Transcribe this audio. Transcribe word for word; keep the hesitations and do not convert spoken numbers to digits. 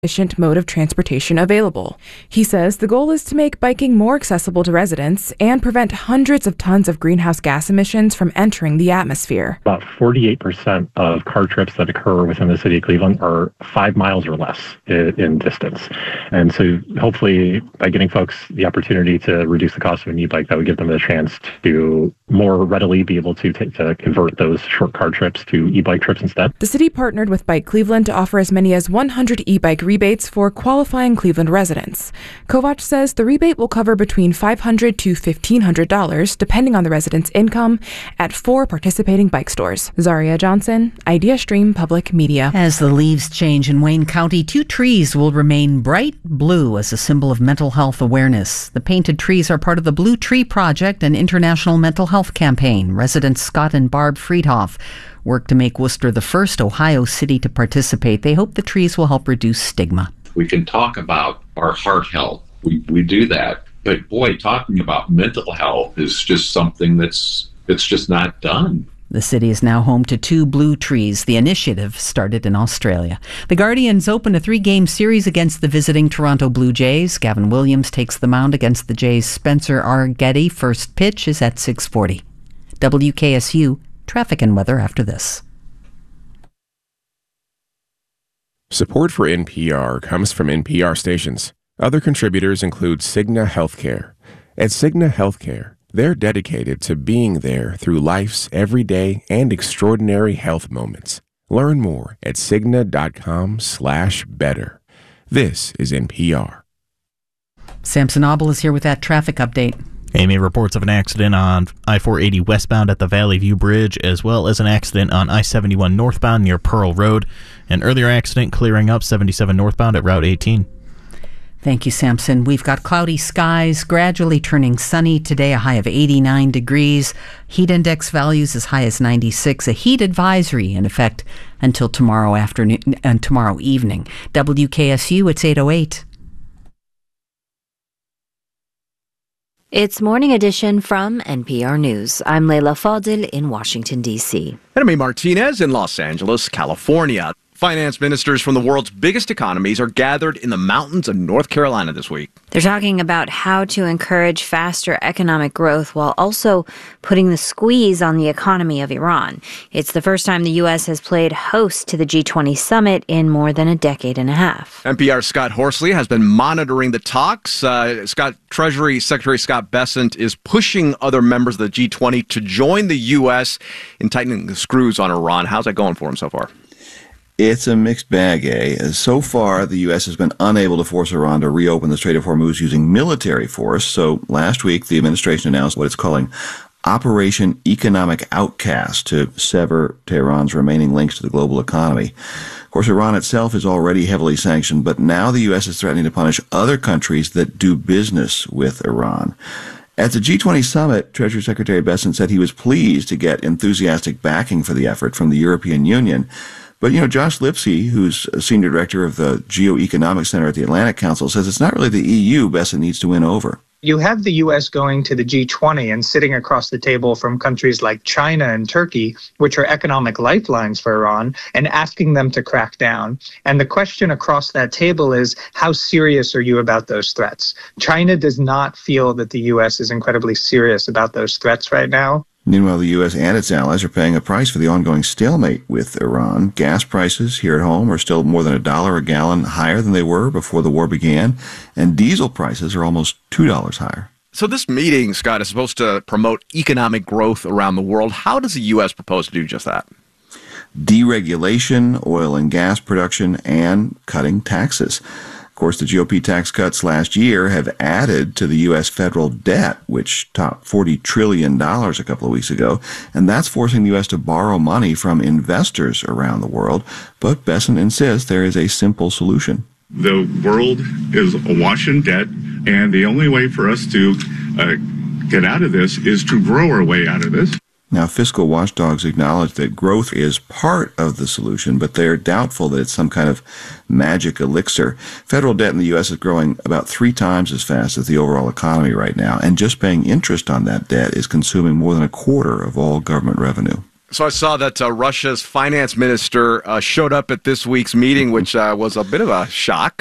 efficient mode of transportation available. He says the goal is to make biking more accessible to residents and prevent hundreds of tons of greenhouse gas emissions from entering the atmosphere. About forty-eight percent of car trips that occur within the city of Cleveland are five miles or less in, in distance. And so hopefully by getting folks the opportunity to reduce the cost of an e-bike, that would give them the chance to more readily be able to, t- to convert those short car trips to e-bike trips instead. The city partnered with Bike Cleveland to offer as many as one hundred e-bike rebates for qualifying Cleveland residents. Kovach says the rebate will cover between five hundred dollars to fifteen hundred dollars, depending on the resident's income, at four participating bike stores. Zaria Johnson, IdeaStream Public Media. As the leaves change in Wayne County, two trees will remain bright blue as a symbol of mental health awareness. The painted trees are part of the Blue Tree Project, an international mental health campaign. Residents Scott and Barb Friedhoff work to make Worcester the first Ohio city to participate. They hope the trees will help reduce stigma. We can talk about our heart health. We we do that. But boy, talking about mental health is just something that's it's just not done. The city is now home to two blue trees. The initiative started in Australia. The Guardians open a three-game series against the visiting Toronto Blue Jays. Gavin Williams takes the mound against the Jays' Spencer R. Getty. First pitch is at six forty. W K S U, traffic and weather after this. Support for N P R comes from N P R stations. Other contributors include Cigna Healthcare. At Cigna Healthcare, they're dedicated to being there through life's everyday and extraordinary health moments. Learn more at Cigna.com slash better. This is N P R. Samson Obel is here with that traffic update. A M A reports of an accident on I four eighty westbound at the Valley View Bridge, as well as an accident on I seventy-one northbound near Pearl Road. An earlier accident clearing up seventy-seven northbound at Route eighteen. Thank you, Samson. We've got cloudy skies, gradually turning sunny today, a high of eighty-nine degrees. Heat index values as high as ninety-six. A heat advisory in effect until tomorrow afternoon and tomorrow evening. W K S U, it's eight oh eight. It's Morning Edition from N P R News. I'm Leila Fadil in Washington, D C. And I'm Martinez in Los Angeles, California. Finance ministers from the world's biggest economies are gathered in the mountains of North Carolina this week. They're talking about how to encourage faster economic growth while also putting the squeeze on the economy of Iran. It's the first time the U S has played host to the G twenty summit in more than a decade and a half. N P R's Scott Horsley has been monitoring the talks. Uh, Scott, Treasury Secretary Scott Bessent is pushing other members of the G twenty to join the U S in tightening the screws on Iran. How's that going for him so far? It's a mixed bag, eh? So far, the U S has been unable to force Iran to reopen the Strait of Hormuz using military force. So last week, the administration announced what it's calling Operation Economic Outcast to sever Tehran's remaining links to the global economy. Of course, Iran itself is already heavily sanctioned, but now the U S is threatening to punish other countries that do business with Iran. At the G twenty summit, Treasury Secretary Bessent said he was pleased to get enthusiastic backing for the effort from the European Union. But, you know, Josh Lipsey, who's a senior director of the Geoeconomic Center at the Atlantic Council, says it's not really the E U Bessent needs to win over. You have the U S going to the G twenty and sitting across the table from countries like China and Turkey, which are economic lifelines for Iran, and asking them to crack down. And the question across that table is, how serious are you about those threats? China does not feel that the U S is incredibly serious about those threats right now. Meanwhile, the U S and its allies are paying a price for the ongoing stalemate with Iran. Gas prices here at home are still more than a dollar a gallon higher than they were before the war began, and diesel prices are almost two dollars higher. So this meeting, Scott, is supposed to promote economic growth around the world. How does the U S propose to do just that? Deregulation, oil and gas production, and cutting taxes. Of course, the G O P tax cuts last year have added to the U S federal debt, which topped forty trillion dollars a couple of weeks ago, and that's forcing the U S to borrow money from investors around the world. But Bessent insists there is a simple solution. The world is awash in debt, and the only way for us to uh, get out of this is to grow our way out of this. Now, fiscal watchdogs acknowledge that growth is part of the solution, but they're doubtful that it's some kind of magic elixir. Federal debt in the U S is growing about three times as fast as the overall economy right now, and just paying interest on that debt is consuming more than a quarter of all government revenue. So I saw that uh, Russia's finance minister uh, showed up at this week's meeting, which uh, was a bit of a shock.